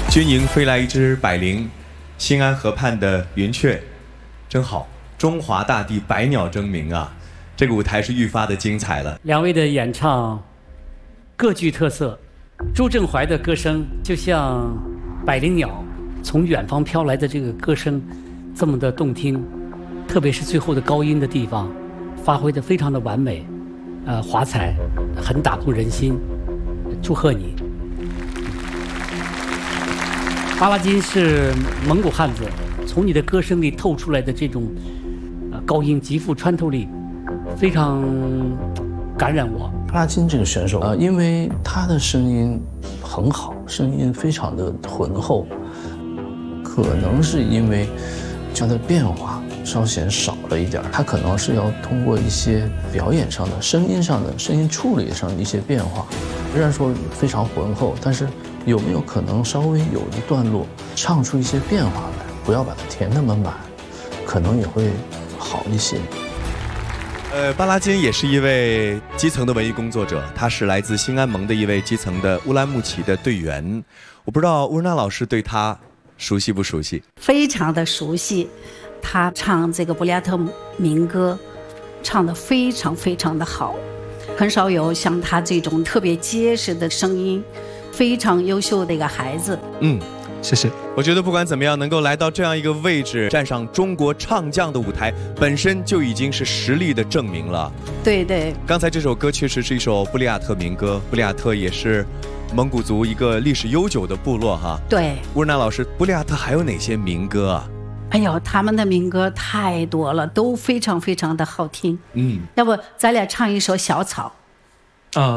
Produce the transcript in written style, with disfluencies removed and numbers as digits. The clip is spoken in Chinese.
军营飞来一只百灵，兴安河畔的云雀，真好。中华大地百鸟争鸣啊！这个舞台是愈发的精彩了。 两位的演唱各具特色，朱振怀的歌声就像百灵鸟从远方飘来的这个歌声，这么的动听，特别是最后的高音的地方，发挥得非常的完美，华彩，很打动人心。祝贺你！巴拉金是蒙古汉子，从你的歌声里透出来的这种高音极富穿透力，非常感染我。 巴拉金这个选手因为他的声音很好，声音非常的浑厚，可能是因为他的变化稍显少了一点，他可能是要通过一些表演上的、声音上的、声音处理上的一些变化。虽然说非常浑厚，但是有没有可能稍微有一段落唱出一些变化来，不要把它填那么满，可能也会好一些。 巴拉金也是一位基层的文艺工作者，他是来自兴安盟的一位基层的乌兰牧骑的队员。我不知道乌日娜老师对他熟悉不熟悉？ 非常的熟悉，他唱这个布里亚特民歌，唱得非常非常的好，很少有像他这种特别结实的声音，非常优秀的一个孩子。 谢谢。我觉得不管怎么样，能够来到这样一个位置，站上中国唱将的舞台，本身就已经是实力的证明了。 对对。 刚才这首歌确实是一首布里亚特民歌，布里亚特也是蒙古族一个历史悠久的部落哈。 对。 乌日娜老师，布里亚特还有哪些民歌啊？ 哎呦，他们的民歌太多了，都非常非常的好听。要不咱俩唱一首《小草》。